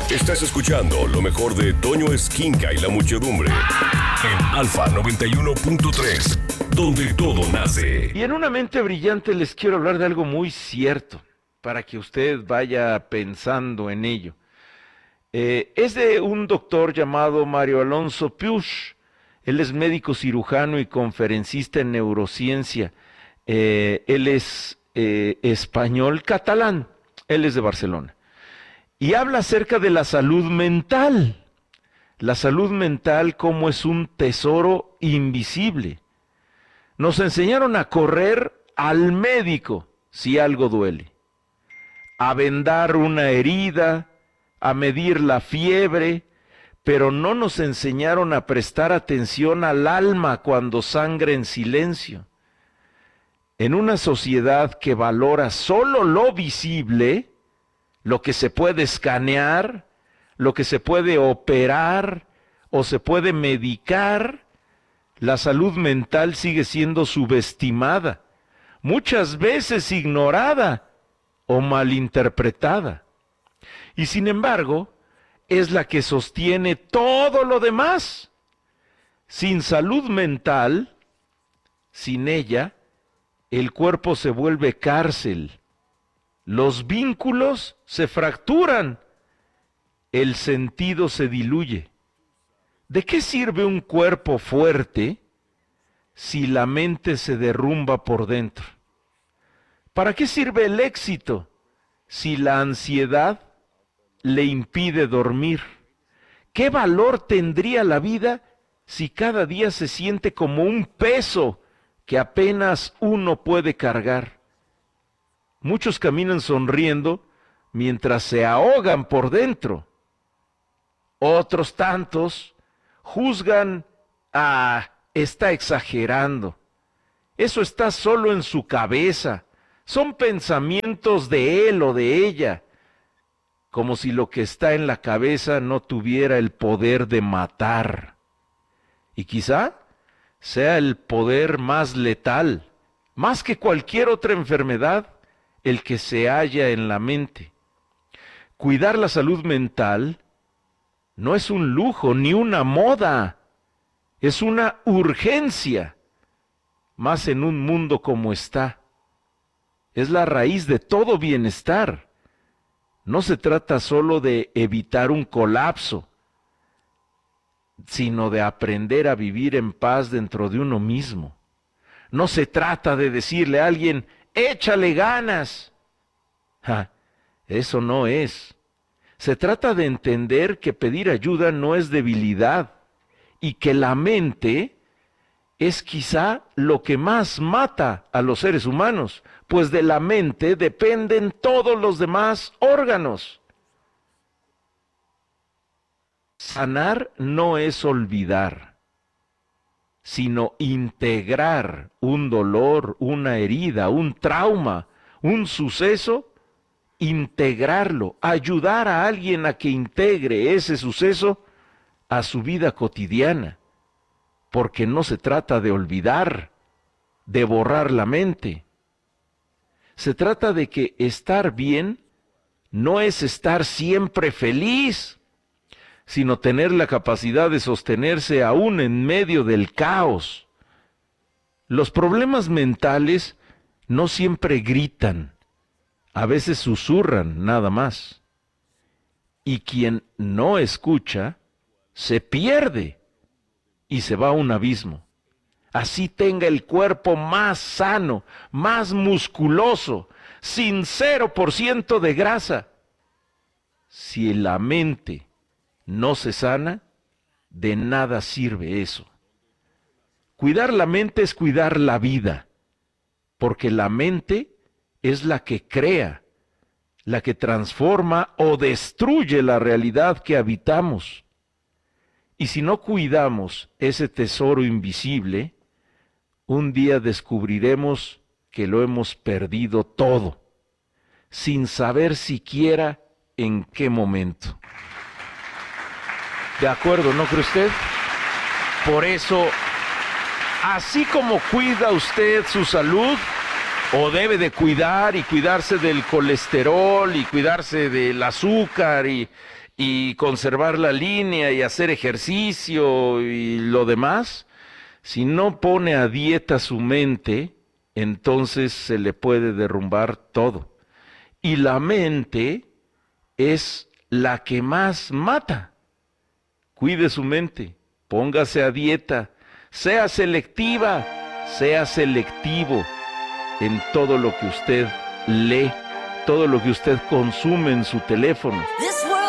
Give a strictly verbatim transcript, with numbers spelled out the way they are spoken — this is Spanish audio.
Estás escuchando lo mejor de Toño Esquinca y la muchedumbre en Alfa noventa y uno punto tres, donde todo nace. Y en Una Mente Brillante les quiero hablar de algo muy cierto, para que usted vaya pensando en ello. Eh, es de un doctor llamado Mario Alonso Puig. Él es médico cirujano y conferencista en neurociencia. Eh, él es eh, español catalán, él es de Barcelona. Y habla acerca de la salud mental. La salud mental como es un tesoro invisible. Nos enseñaron a correr al médico si algo duele, a vendar una herida, a medir la fiebre, pero no nos enseñaron a prestar atención al alma cuando sangra en silencio. En una sociedad que valora solo lo visible, lo que se puede escanear, lo que se puede operar o se puede medicar, la salud mental sigue siendo subestimada, muchas veces ignorada o malinterpretada. Y sin embargo, es la que sostiene todo lo demás. Sin salud mental, sin ella, el cuerpo se vuelve cárcel. Los vínculos se fracturan, el sentido se diluye. ¿De qué sirve un cuerpo fuerte si la mente se derrumba por dentro? ¿Para qué sirve el éxito si la ansiedad le impide dormir? ¿Qué valor tendría la vida si cada día se siente como un peso que apenas uno puede cargar? Muchos caminan sonriendo mientras se ahogan por dentro. Otros tantos juzgan, ah, está exagerando. Eso está solo en su cabeza. Son pensamientos de él o de ella. Como si lo que está en la cabeza no tuviera el poder de matar. Y quizá sea el poder más letal, más que cualquier otra enfermedad, el que se halla en la mente. Cuidar la salud mental no es un lujo ni una moda, es una urgencia, más en un mundo como está. Es la raíz de todo bienestar. No se trata solo de evitar un colapso, sino de aprender a vivir en paz dentro de uno mismo. No se trata de decirle a alguien, échale ganas. Ja, eso no es. Se trata de entender que pedir ayuda no es debilidad y que la mente es quizá lo que más mata a los seres humanos, pues de la mente dependen todos los demás órganos. Sanar no es olvidar, sino integrar un dolor, una herida, un trauma, un suceso, integrarlo, ayudar a alguien a que integre ese suceso a su vida cotidiana, porque no se trata de olvidar, de borrar la mente. Se trata de que estar bien no es estar siempre feliz, sino tener la capacidad de sostenerse aún en medio del caos. Los problemas mentales no siempre gritan, a veces susurran nada más. Y quien no escucha, se pierde y se va a un abismo. Así tenga el cuerpo más sano, más musculoso, sin cero por ciento de grasa. Si la mente no se sana, de nada sirve eso. Cuidar la mente es cuidar la vida, porque la mente es la que crea, la que transforma o destruye la realidad que habitamos. Y si no cuidamos ese tesoro invisible, un día descubriremos que lo hemos perdido todo, sin saber siquiera en qué momento. ¿De acuerdo, no cree usted? Por eso, así como cuida usted su salud, o debe de cuidar y cuidarse del colesterol y cuidarse del azúcar y, y conservar la línea y hacer ejercicio y lo demás, si no pone a dieta su mente, entonces se le puede derrumbar todo. Y la mente es la que más mata. Cuide su mente, póngase a dieta, sea selectiva, sea selectivo en todo lo que usted lee, todo lo que usted consume en su teléfono.